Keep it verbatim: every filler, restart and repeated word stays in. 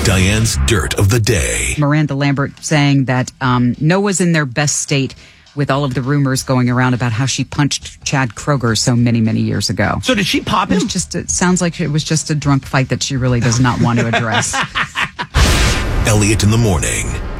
Diane's Dirt of the Day. Miranda Lambert saying that um, Noah's in their best state with all of the rumors going around about how she punched Chad Kroeger so many, many years ago. So did she pop him? It, just, it sounds like it was just a drunk fight that she really does not want to address. Elliot in the Morning.